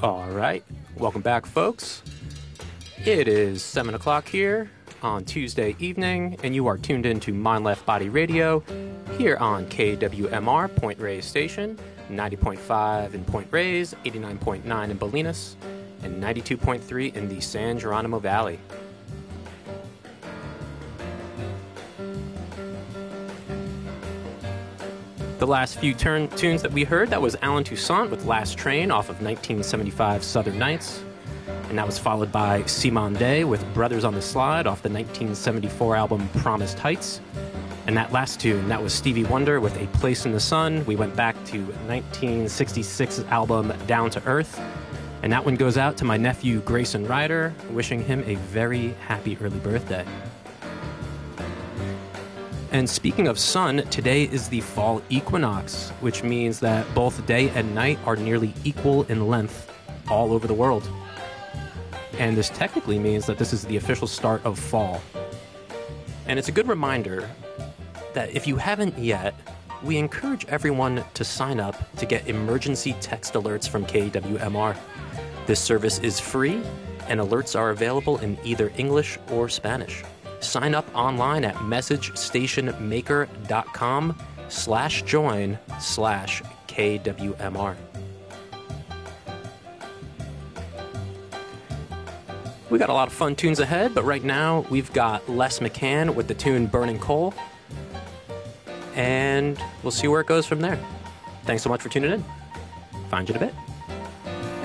All right, welcome back, folks. It is 7 o'clock here on Tuesday evening, and you are tuned in to Mind Left Body Radio here on KWMR Point Reyes Station, 90.5 in Point Reyes, 89.9 in Bolinas, and 92.3 in the San Geronimo Valley. The last few tunes that we heard, that was Alan Toussaint with Last Train off of 1975 Southern Nights. And that was followed by Simon Day with Brothers on the Slide off the 1974 album Promised Heights. And that last tune, that was Stevie Wonder with A Place in the Sun. We went back to 1966's album Down to Earth. And that one goes out to my nephew Grayson Ryder, wishing him a very happy early birthday. And speaking of sun, today is the fall equinox, which means that both day and night are nearly equal in length all over the world. And this technically means that this is the official start of fall. And it's a good reminder that if you haven't yet, we encourage everyone to sign up to get emergency text alerts from KWMR. This service is free, and alerts are available in either English or Spanish. Sign up online at messagestationmaker.com/join/KWMR. We got a lot of fun tunes ahead, but right now we've got Les McCann with the tune Burning Coal, and we'll see where it goes from there. Thanks so much for tuning in. Find you in a bit.